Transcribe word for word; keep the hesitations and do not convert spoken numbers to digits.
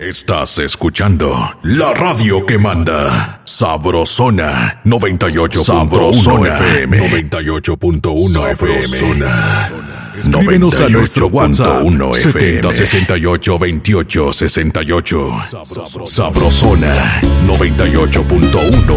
Estás escuchando la radio que manda. Sabrosona noventa y ocho punto uno F M. noventa y ocho punto uno F M. Sabrosona. Escríbenos a nuestro WhatsApp setenta sesenta y ocho veintiocho sesenta y ocho. Sabrosona noventa y ocho punto uno